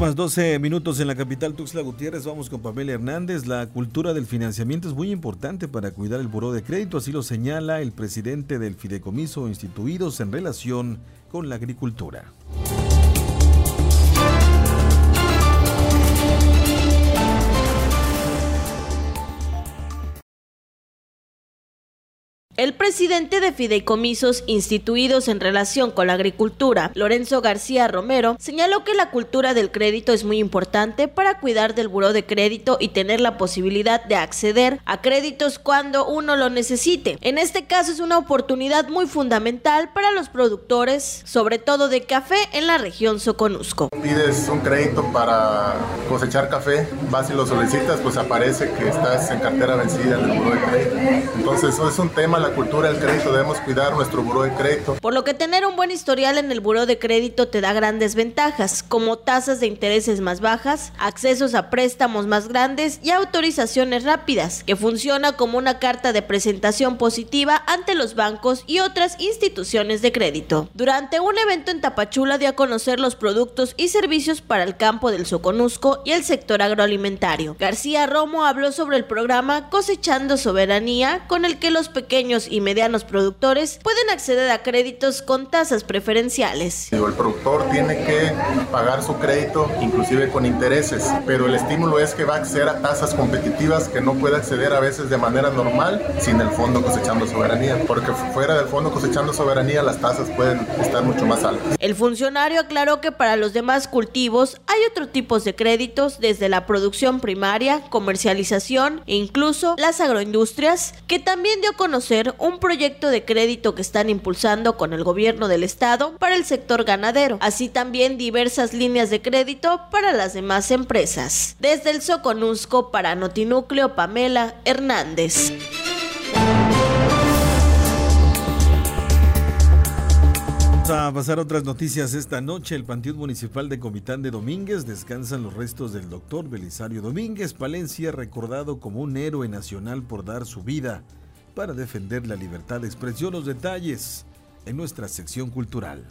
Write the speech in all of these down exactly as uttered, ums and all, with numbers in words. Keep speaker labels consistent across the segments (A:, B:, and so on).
A: Más doce minutos en la capital Tuxtla Gutiérrez. Vamos con Pamela Hernández. La cultura del financiamiento es muy importante para cuidar el buró de crédito, así lo señala el presidente del fideicomiso instituidos en relación con la agricultura.
B: El presidente de fideicomisos instituidos en relación con la agricultura, Lorenzo García Romero, señaló que la cultura del crédito es muy importante para cuidar del buró de crédito y tener la posibilidad de acceder a créditos cuando uno lo necesite. En este caso es una oportunidad muy fundamental para los productores, sobre todo de café en la región Soconusco.
C: Pides un crédito para cosechar café, vas y lo solicitas, pues aparece que estás en cartera vencida en el buró de crédito. Entonces eso es un tema. La cultura del crédito, debemos cuidar nuestro buró de crédito.
B: Por lo que tener un buen historial en el buró de crédito te da grandes ventajas, como tasas de intereses más bajas, accesos a préstamos más grandes y autorizaciones rápidas, que funciona como una carta de presentación positiva ante los bancos y otras instituciones de crédito. Durante un evento en Tapachula dio a conocer los productos y servicios para el campo del Soconusco y el sector agroalimentario. García Romo habló sobre el programa Cosechando Soberanía, con el que los pequeños y medianos productores pueden acceder a créditos con tasas preferenciales.
C: El productor tiene que pagar su crédito inclusive con intereses, pero el estímulo es que va a acceder a tasas competitivas que no puede acceder a veces de manera normal sin el Fondo Cosechando Soberanía, porque fuera del Fondo Cosechando Soberanía las tasas pueden estar mucho más altas.
B: El funcionario aclaró que para los demás cultivos hay otros tipos de créditos, desde la producción primaria, comercialización e incluso las agroindustrias, que también dio a conocer un proyecto de crédito que están impulsando con el gobierno del estado para el sector ganadero, así también diversas líneas de crédito para las demás empresas. Desde el Soconusco para Notinúcleo, Pamela Hernández.
A: Vamos a pasar a otras noticias esta noche. El Panteón Municipal de Comitán de Domínguez descansan los restos del doctor Belisario Domínguez Palencia, recordado como un héroe nacional por dar su vida para defender la libertad de expresión. Los detalles en nuestra sección cultural.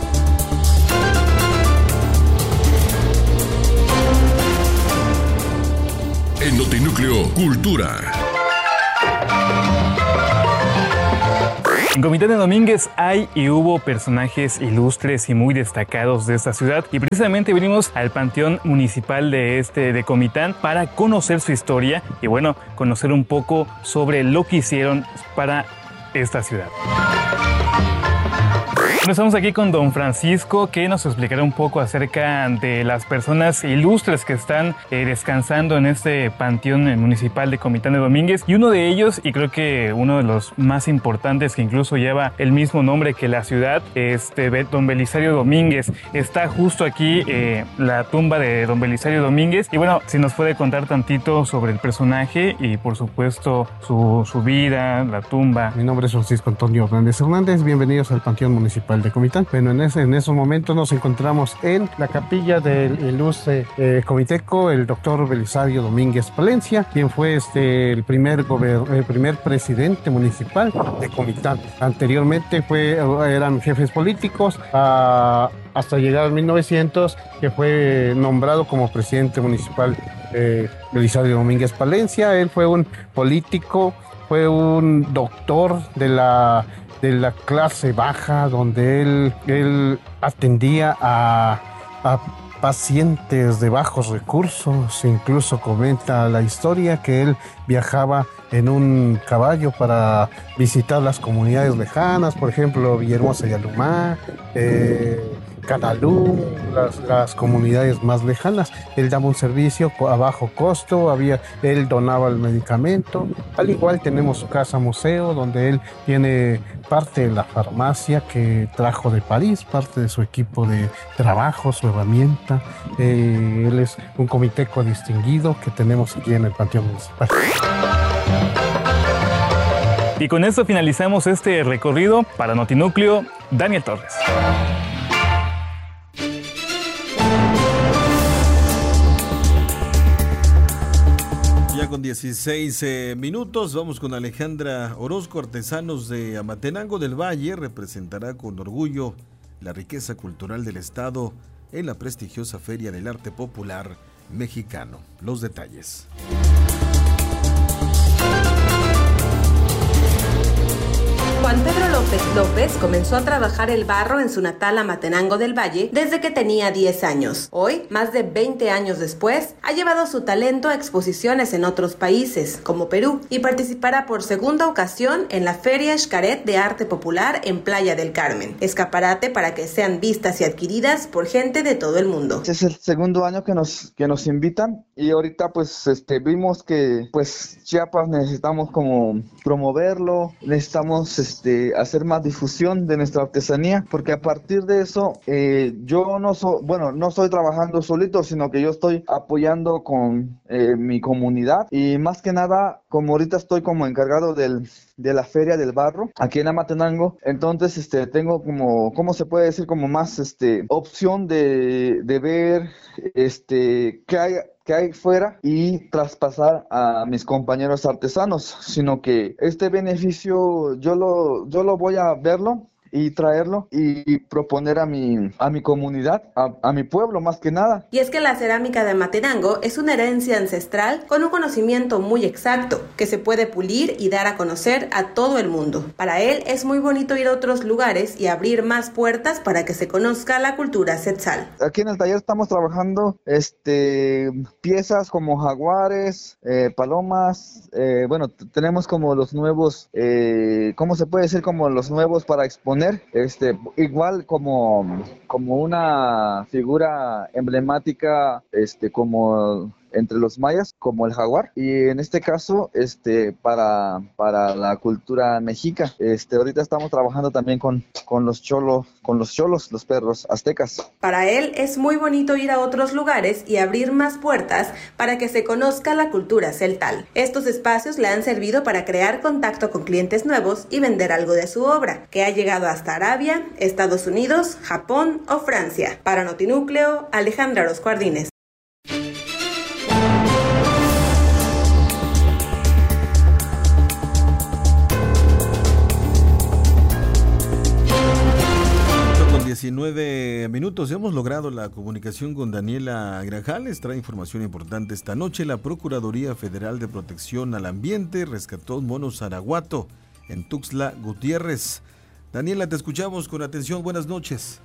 D: En Notinúcleo Cultura.
E: En Comitán de Domínguez hay y hubo personajes ilustres y muy destacados de esta ciudad, y precisamente venimos al Panteón Municipal de este de Comitán para conocer su historia y bueno, conocer un poco sobre lo que hicieron para esta ciudad. Estamos aquí con don Francisco, que nos explicará un poco acerca de las personas ilustres que están eh, descansando en este Panteón Municipal de Comitán de Domínguez, y uno de ellos, y creo que uno de los más importantes, que incluso lleva el mismo nombre que la ciudad, este don Belisario Domínguez. Está justo aquí eh, la tumba de don Belisario Domínguez, y bueno, si nos puede contar tantito sobre el personaje y por supuesto su, su vida, la tumba.
F: Mi nombre es Francisco Antonio Hernández Hernández, bienvenidos al Panteón Municipal de Comitán. Bueno, en, ese, en esos momentos nos encontramos en la capilla del ilustre eh, comiteco, el doctor Belisario Domínguez Palencia, quien fue este, el, primer gober, el primer presidente municipal de Comitán. Anteriormente fue, eran jefes políticos a, hasta llegar al mil novecientos, que fue nombrado como presidente municipal eh, Belisario Domínguez Palencia. Él fue un político, fue un doctor de la de la clase baja, donde él, él atendía a, a pacientes de bajos recursos. Incluso comenta la historia que él viajaba en un caballo para visitar las comunidades lejanas, por ejemplo Villahermosa y Alumá, eh, Canalú, las, las comunidades más lejanas. Él daba un servicio a bajo costo, había, él donaba el medicamento. Al igual tenemos su casa museo, donde él tiene parte de la farmacia que trajo de París, parte de su equipo de trabajo, su herramienta. Eh, él es un comiteco distinguido que tenemos aquí en el Panteón Municipal.
E: Y con esto finalizamos este recorrido. Para Notinúcleo, Daniel Torres.
A: Ya con dieciséis eh, minutos, vamos con Alejandra Orozco. Artesanos de Amatenango del Valle representará con orgullo la riqueza cultural del estado en la prestigiosa Feria del Arte Popular Mexicano. Los detalles.
G: Juan Pedro López López comenzó a trabajar el barro en su natal Amatenango del Valle desde que tenía diez años. Hoy, más de veinte años después, ha llevado su talento a exposiciones en otros países, como Perú, y participará por segunda ocasión en la Feria Xcaret de Arte Popular en Playa del Carmen, escaparate para que sean vistas y adquiridas por gente de todo el mundo.
H: Es el segundo año que nos, que nos invitan y ahorita pues este, vimos que pues Chiapas necesitamos como promoverlo, necesitamos este, hacer más difusión de nuestra artesanía, porque a partir de eso eh, yo no soy, bueno, no estoy trabajando solito, sino que yo estoy apoyando con eh, mi comunidad y más que nada, como ahorita estoy como encargado del de la Feria del Barro aquí en Amatenango, entonces este tengo como, ¿cómo se puede decir? Como más este opción de, de ver este qué hay que hay fuera y traspasar a mis compañeros artesanos, sino que este beneficio yo lo yo lo voy a verlo y traerlo y proponer a mi, a mi comunidad, a, a mi pueblo más que nada.
G: Y es que la cerámica de Amatenango es una herencia ancestral con un conocimiento muy exacto, que se puede pulir y dar a conocer a todo el mundo. Para él es muy bonito ir a otros lugares y abrir más puertas para que se conozca la cultura Tzeltal.
H: Aquí en el taller estamos trabajando este, piezas como jaguares, eh, palomas, eh, bueno, t- tenemos como los nuevos, eh, ¿cómo se puede decir? Como los nuevos para exponer. Este, igual como, como una figura emblemática este, como entre los mayas, como el jaguar, y en este caso este, para, para la cultura mexica. Este, ahorita estamos trabajando también con, con los cholos, con los cholos, los perros aztecas.
G: Para él es muy bonito ir a otros lugares y abrir más puertas para que se conozca la cultura Tzeltal. Estos espacios le han servido para crear contacto con clientes nuevos y vender algo de su obra, que ha llegado hasta Arabia, Estados Unidos, Japón o Francia. Para Notinúcleo, Alejandra Orozco Ardínez.
A: diecinueve minutos. Hemos logrado la comunicación con Daniela Grajales. Trae información importante esta noche. La Procuraduría Federal de Protección al Ambiente rescató un mono zaraguato en Tuxtla Gutiérrez. Daniela, te escuchamos con atención. Buenas noches.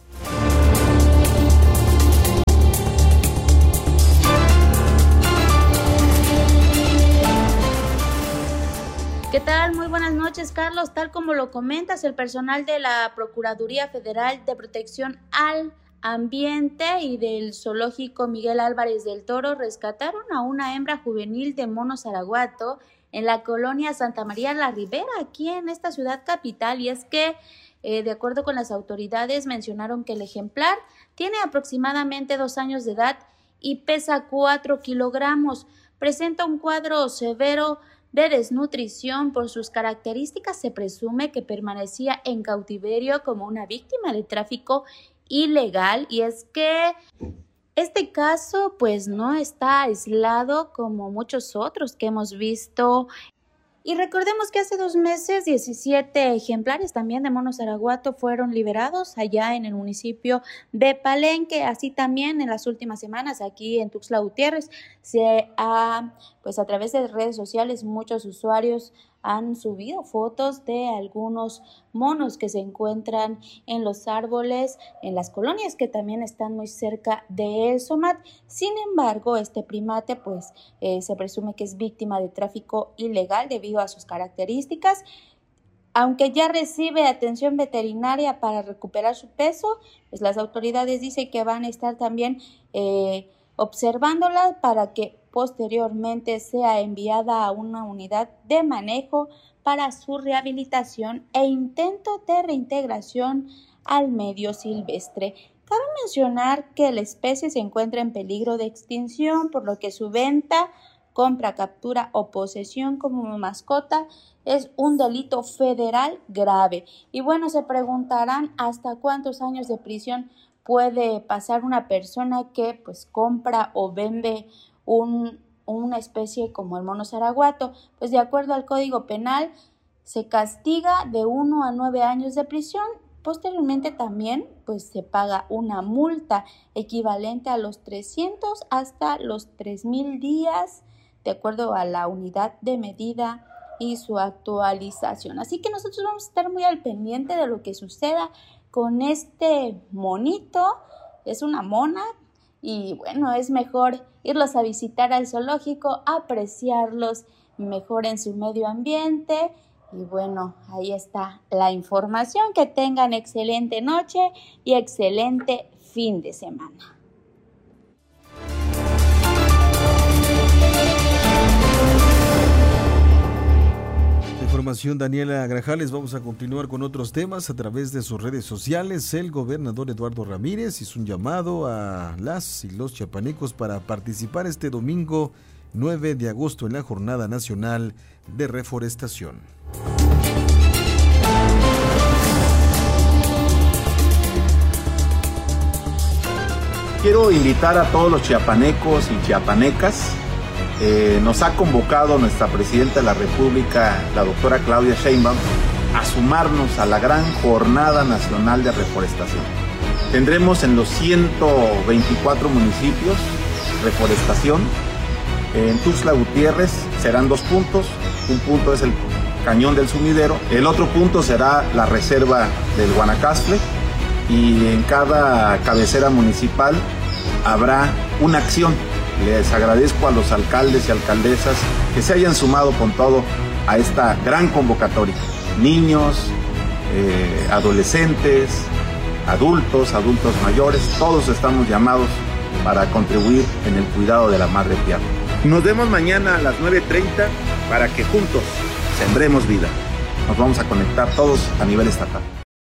I: ¿Qué tal? Muy buenas noches, Carlos. Tal como lo comentas, el personal de la Procuraduría Federal de Protección al Ambiente y del Zoológico Miguel Álvarez del Toro rescataron a una hembra juvenil de mono zaraguato en la colonia Santa María la Ribera, aquí en esta ciudad capital, y es que, eh, de acuerdo con las autoridades, mencionaron que el ejemplar tiene aproximadamente dos años de edad y pesa cuatro kilogramos. Presenta un cuadro severo de desnutrición. Por sus características se presume que permanecía en cautiverio como una víctima de tráfico ilegal, y es que este caso pues no está aislado como muchos otros que hemos visto. Y recordemos que hace dos meses diecisiete ejemplares también de mono zaraguato fueron liberados allá en el municipio de Palenque. Así también en las últimas semanas aquí en Tuxtla Gutiérrez se ha, pues a través de redes sociales, muchos usuarios han subido fotos de algunos monos que se encuentran en los árboles, en las colonias que también están muy cerca de El Somat. Sin embargo, este primate pues eh, se presume que es víctima de tráfico ilegal debido a sus características. Aunque ya recibe atención veterinaria para recuperar su peso, pues las autoridades dicen que van a estar también eh, observándola para que posteriormente sea enviada a una unidad de manejo para su rehabilitación e intento de reintegración al medio silvestre. Cabe mencionar que la especie se encuentra en peligro de extinción, por lo que su venta, compra, captura o posesión como mascota es un delito federal grave. Y bueno, se preguntarán hasta cuántos años de prisión puede pasar una persona que pues compra o vende un, una especie como el mono zaraguato. Pues de acuerdo al Código Penal se castiga de uno a nueve años de prisión Posteriormente también pues se paga una multa equivalente a los trescientos hasta los tres mil días de acuerdo a la unidad de medida y su actualización. Así que nosotros vamos a estar muy al pendiente de lo que suceda con este monito. Es una mona y bueno, es mejor irlos a visitar al zoológico, apreciarlos mejor en su medio ambiente. Y bueno, ahí está la información. Que tengan excelente noche y excelente fin de semana.
A: Información Daniela Grajales. Vamos a continuar con otros temas a través de sus redes sociales. El gobernador Eduardo Ramírez hizo un llamado a las y los chiapanecos para participar este domingo nueve de agosto en la Jornada Nacional de Reforestación.
J: Quiero invitar a todos los chiapanecos y chiapanecas. Eh, nos ha convocado nuestra presidenta de la República, la doctora Claudia Sheinbaum, a sumarnos a la gran Jornada Nacional de Reforestación. Tendremos en los ciento veinticuatro municipios reforestación. En Tuxtla Gutiérrez serán dos puntos. Un punto es el Cañón del Sumidero. El otro punto será la Reserva del Guanacaste. Y en cada cabecera municipal habrá una acción. Les agradezco a los alcaldes y alcaldesas que se hayan sumado con todo a esta gran convocatoria. Niños, eh, adolescentes, adultos, adultos mayores, todos estamos llamados para contribuir en el cuidado de la madre tierra. Nos vemos mañana a las nueve treinta para que juntos sembremos vida. Nos vamos a conectar todos a nivel estatal.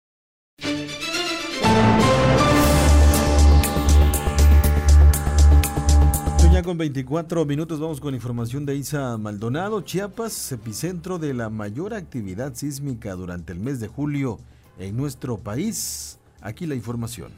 A: Con veinticuatro minutos vamos con información de Isa Maldonado. Chiapas, epicentro de la mayor actividad sísmica durante el mes de julio en nuestro país. Aquí la información.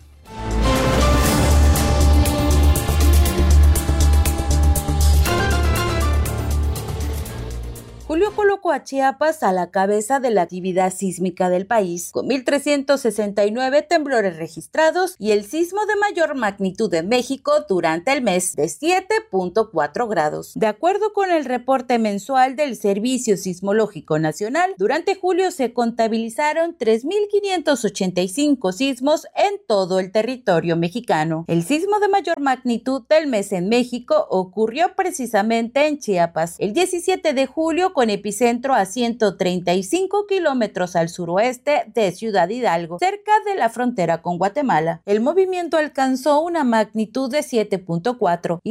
K: Julio colocó a Chiapas a la cabeza de la actividad sísmica del país, con mil trescientos sesenta y nueve temblores registrados y el sismo de mayor magnitud en México durante el mes, de siete punto cuatro grados. De acuerdo con el reporte mensual del Servicio Sismológico Nacional, durante julio se contabilizaron tres mil quinientos ochenta y cinco sismos en todo el territorio mexicano. El sismo de mayor magnitud del mes en México ocurrió precisamente en Chiapas, el diecisiete de julio, con epicentro a ciento treinta y cinco kilómetros al suroeste de Ciudad Hidalgo, cerca de la frontera con Guatemala. El movimiento alcanzó una magnitud de siete punto cuatro y